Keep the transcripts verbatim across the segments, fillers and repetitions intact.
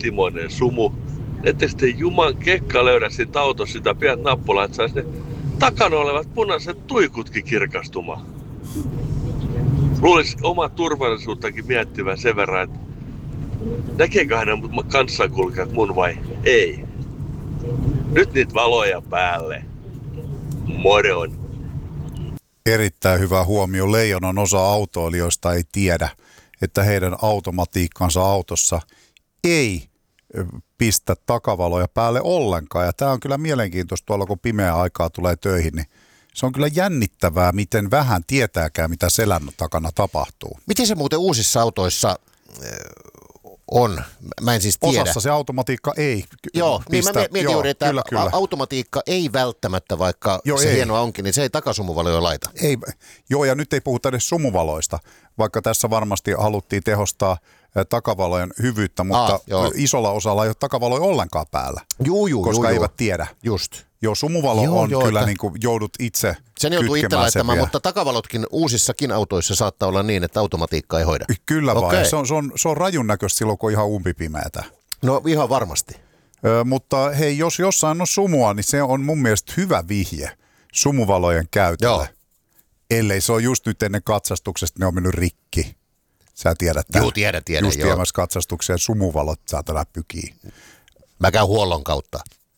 Timonen sumu. Ettekö te juman kekka löydä siitä autossa sitä pian nappulaa, että saisi ne takana olevat punaiset tuikutkin kirkastumaan. Luulisi omaa turvallisuuttakin miettivän sen verran, että näkeeköhän ne kanssakulkijat mun vai ei. Nyt niitä valoja päälle. Moron. Erittäin hyvä huomio. Leijonan osa autoilijoista ei tiedä, että heidän automatiikkansa autossa ei pistä takavaloja päälle ollenkaan. Ja tämä on kyllä mielenkiintoista tuolla, kun pimeä aikaa tulee töihin, niin se on kyllä jännittävää, miten vähän tietääkään, mitä selän takana tapahtuu. Miten se muuten uusissa autoissa on? Mä en siis tiedä. Osassa se automatiikka ei Joo, pistä. Niin mä mietin Joo, juuri, että kyllä, kyllä. automatiikka ei välttämättä, vaikka Joo, se ei. hienoa onkin, niin se ei takasumuvaloja laita. Ei, joo, ja nyt ei puhuta edes sumuvaloista, vaikka tässä varmasti haluttiin tehostaa takavalojen hyvyyttä, mutta Aa, isolla osalla ei ole takavaloja ollenkaan päällä, juu, juu, koska juu, eivät juu. tiedä. Just. Joo, sumuvalo joo, on joo, kyllä että... niin kuin joudut itse sen joutuu itse laittamaan, vielä. Mutta takavalotkin uusissakin autoissa saattaa olla niin, että automatiikka ei hoida. Kyllä okay. vaan, se on, se, on, se on rajun näköistä silloin, kun on ihan umpipimeätä. No ihan varmasti. Ö, mutta hei, jos jossain on sumua, niin se on mun mielestä hyvä vihje sumuvalojen käytölle. Joo. Ellei se on just nyt ennen katsastuksesta, ne on mennyt rikki. Sä tiedät tämän. Joo, tiedän, tiedän. Just viemässä katsastukseen sumuvalot saatana pykii. Mä käyn huollon kautta.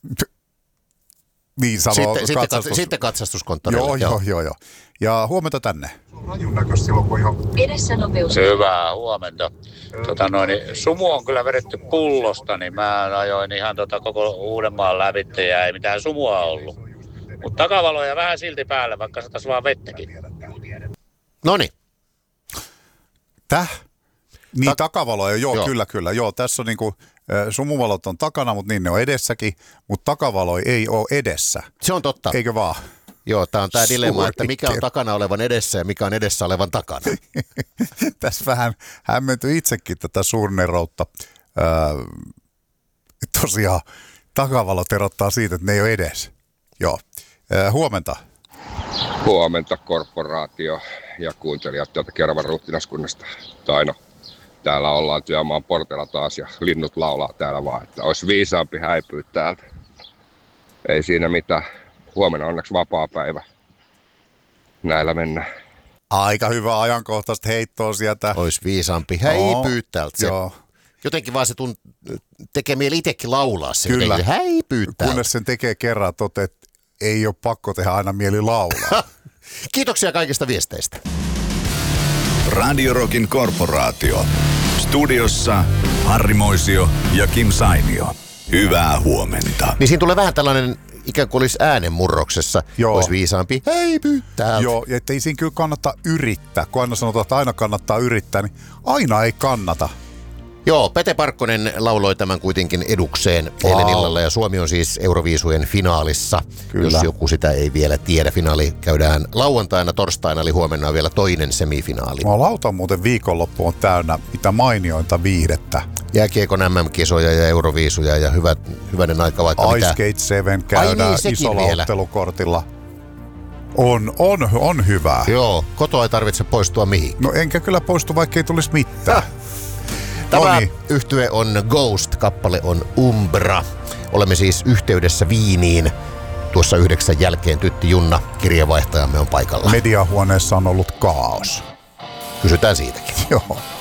Niin, sanoo sitten, katsastus... sitten, sitten katsastuskonttorille. Joo, joo, joo, joo. Ja huomenta tänne. Rajun näköistä silloin, kun ihan... Edessä nopeus. Hyvää huomenta. Tota noin, sumu on kyllä vedetty pullosta, niin mä ajoin ihan tota koko Uudenmaan lävitse ja ei mitään sumua ollut. Mutta takavaloja vähän silti päälle, vaikka saataisiin vaan vettäkin. Noniin. Täh? Niin, Ta- takavaloja, joo, joo, kyllä, kyllä. Joo, tässä on niinku, sumuvalot on takana, mutta niin ne on edessäkin, mutta takavaloja ei ole edessä. Se on totta. Eikö vaan? Joo, tämä on tämä dilemma, että mikä on takana olevan edessä ja mikä on edessä olevan takana. Tässä vähän hämmentyi itsekin tätä suurneroutta. Öö, tosiaan takavalot erottaa siitä, että ne ei ole edes. Joo. Öö, huomenta. Huomenta korporaatio ja kuuntelijat tuolta Keravan ruhtinaskunnasta. Taino. Täällä ollaan työmaan porteilla taas ja linnut laulaa täällä vaan, että olisi viisaampi häipyä täältä. Ei siinä mitään. Huomenna onneksi vapaa päivä. Näillä mennään. Aika hyvä ajankohtaista heittoa sieltä. Olisi viisaampi häipyä täältä. Se, jotenkin vaan se tunt, tekee mieli itsekin laulaa se. Kyllä. Häipyä täältä. Kunnes sen tekee kerran, toteat, että ei ole pakko tehdä aina mieli laulaa. Kiitoksia kaikista viesteistä. Radio Rockin korporaatio. Studiossa Harri Moisio ja Kim Sainio. Hyvää huomenta. Niin siinä tulee vähän tällainen ikään kuin olisi äänenmurroksessa. Joo. Olisi viisaampi häipy täältä. Joo, ja ettei siinä kyllä kannata yrittää. Kun aina sanotaan, että aina kannattaa yrittää, niin aina ei kannata. Joo, Pete Parkkonen lauloi tämän kuitenkin edukseen eilen illalla ja Suomi on siis Euroviisujen finaalissa. Kyllä. Jos joku sitä ei vielä tiedä, finaali käydään lauantaina, torstaina, eli huomenna on vielä toinen semifinaali. Mä lautan muuten viikonloppu on täynnä mitä mainiointa viihdettä. Jääkiekon M M-kisoja ja Euroviisuja ja hyvät, hyvänen aika vaikka Ice mitä. Skate seitsemän käydään niin, isolla vielä. ottelukortilla. On, on, on hyvää. Joo, kotoa ei tarvitse poistua mihin. No enkä kyllä poistu, vaikka ei tulisi mitään. Tämä yhtye on Ghost, kappale on Umbra. Olemme siis yhteydessä Viiniin. Tuossa yhdeksän jälkeen Tytti Junna, kirjeenvaihtajamme, on paikalla. Mediahuoneessa on ollut kaos. Kysytään siitäkin. Joo.